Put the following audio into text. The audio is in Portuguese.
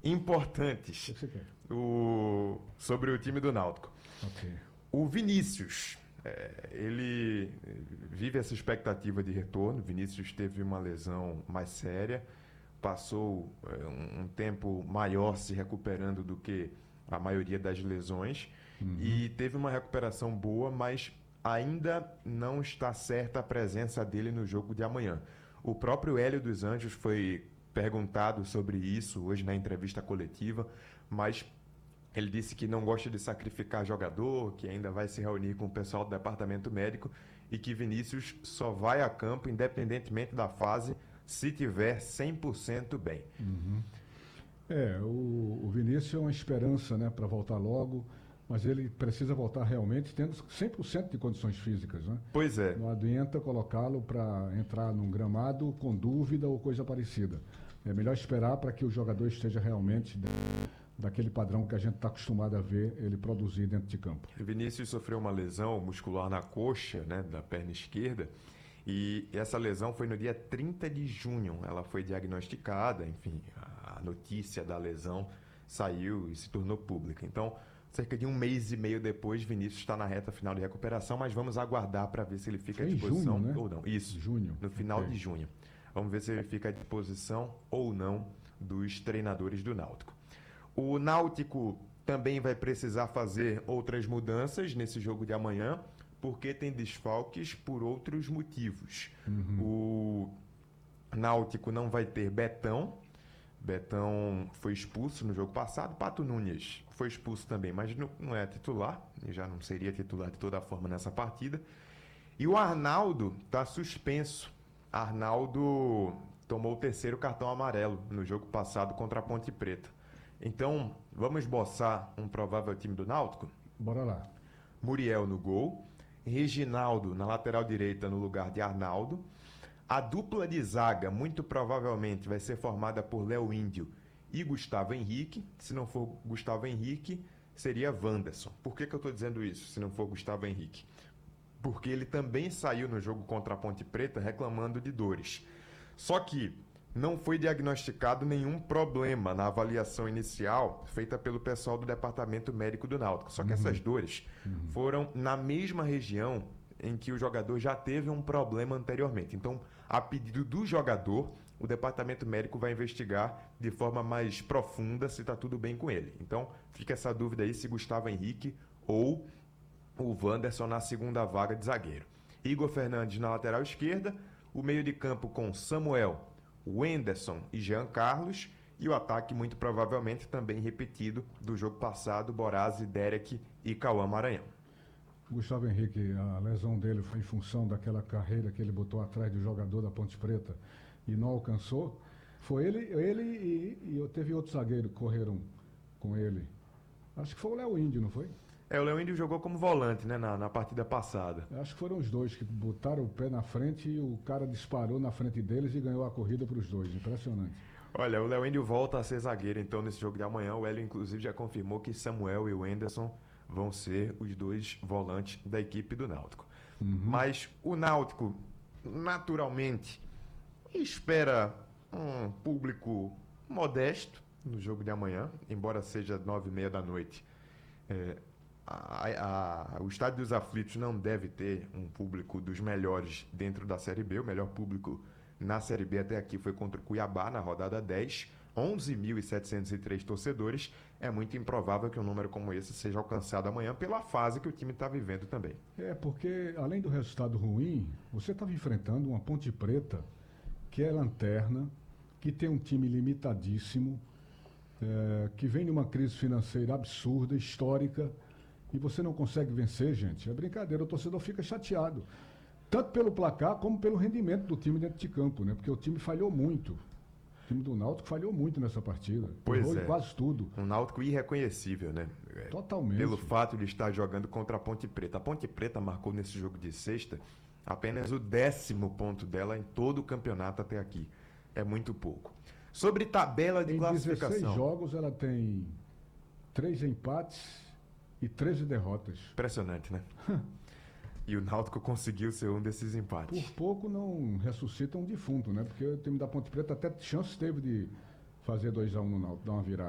importantes O que você quer? sobre o time do Náutico. Ok. O Vinícius, ele vive essa expectativa de retorno. O Vinícius teve uma lesão mais séria, passou um tempo maior se recuperando do que a maioria das lesões, e teve uma recuperação boa, mas ainda não está certa a presença dele no jogo de amanhã. O próprio Hélio dos Anjos foi perguntado sobre isso hoje na entrevista coletiva, mas ele disse que não gosta de sacrificar jogador, que ainda vai se reunir com o pessoal do departamento médico e que Vinícius só vai a campo, independentemente da fase, se tiver 100% bem. O Vinícius é uma esperança, né, para voltar logo, mas ele precisa voltar realmente tendo 100% de condições físicas, né? Pois é. Não adianta colocá-lo para entrar num gramado com dúvida ou coisa parecida. É melhor esperar para que o jogador esteja realmente daquele padrão que a gente está acostumado a ver ele produzir dentro de campo. Vinícius sofreu uma lesão muscular na coxa, né, da perna esquerda, e essa lesão foi no dia 30 de junho. Ela foi diagnosticada, enfim, a notícia da lesão saiu e se tornou pública. Então, cerca de 1 mês e meio depois, Vinícius está na reta final de recuperação, mas vamos aguardar para ver se ele fica à disposição junho, né? ou não. Isso, Junho. no final Ok. de junho. Vamos ver se ele fica à disposição ou não dos treinadores do Náutico. O Náutico também vai precisar fazer outras mudanças nesse jogo de amanhã, porque tem desfalques por outros motivos. O Náutico não vai ter Betão. Betão foi expulso no jogo passado. Pato Nunes foi expulso também, mas não é titular. E já não seria titular de toda forma nessa partida. E o Arnaldo está suspenso. Arnaldo tomou o 3º cartão amarelo no jogo passado contra a Ponte Preta. Então, vamos esboçar um provável time do Náutico? Bora lá. Muriel no gol, Reginaldo na lateral direita no lugar de Arnaldo. A dupla de zaga muito provavelmente vai ser formada por Léo Índio e Gustavo Henrique. Se não for Gustavo Henrique, seria Wanderson. Por que eu estou dizendo isso, se não for Gustavo Henrique? Porque ele também saiu no jogo contra a Ponte Preta reclamando de dores. Só que não foi diagnosticado nenhum problema na avaliação inicial feita pelo pessoal do Departamento Médico do Náutico. Só que essas dores foram na mesma região em que o jogador já teve um problema anteriormente. Então, a pedido do jogador, o Departamento Médico vai investigar de forma mais profunda se está tudo bem com ele. Então, fica essa dúvida aí se Gustavo Henrique ou o Wanderson na segunda vaga de zagueiro. Igor Fernandes na lateral esquerda, o meio de campo com Samuel, Wenderson e Jean Carlos, e o ataque muito provavelmente também repetido do jogo passado, Borazzi, Derek e Cauã Maranhão. Gustavo Henrique, a lesão dele foi em função daquela carreira que ele botou atrás do jogador da Ponte Preta e não alcançou. Foi ele e teve outro zagueiro que correram com ele. Acho que foi o Léo Índio, não foi? O Léo Índio jogou como volante, né, na partida passada. Acho que foram os dois que botaram o pé na frente e o cara disparou na frente deles e ganhou a corrida para os dois. Impressionante. Olha, o Léo Índio volta a ser zagueiro, então, nesse jogo de amanhã. O Hélio, inclusive, já confirmou que Samuel e o Wenderson vão ser os dois volantes da equipe do Náutico. Mas o Náutico, naturalmente, espera um público modesto no jogo de amanhã, embora seja 9h30 da noite. O Estádio dos Aflitos não deve ter um público dos melhores dentro da Série B. O melhor público na Série B até aqui foi contra o Cuiabá, na rodada 10. 11.703 torcedores. É muito improvável que um número como esse seja alcançado amanhã pela fase que o time está vivendo também. Porque além do resultado ruim, você estava enfrentando uma Ponte Preta que é lanterna, que tem um time limitadíssimo, que vem de uma crise financeira absurda, histórica, e você não consegue vencer, gente. É brincadeira, o torcedor fica chateado. Tanto pelo placar como pelo rendimento do time dentro de campo, né? Porque o time falhou muito. O time do Náutico falhou muito nessa partida. Pois é. Quase tudo. Um Náutico irreconhecível, né? Totalmente. Pelo fato de estar jogando contra a Ponte Preta. A Ponte Preta marcou nesse jogo de sexta apenas o 10º ponto dela em todo o campeonato até aqui. É muito pouco. Sobre tabela de classificação. Em 16 jogos ela tem 3 empates e 13 derrotas. Impressionante, né? E o Náutico conseguiu ser um desses empates. Por pouco não ressuscita um defunto, né? Porque o time da Ponte Preta até chance teve de fazer 2-1 no Náutico, dar uma virada.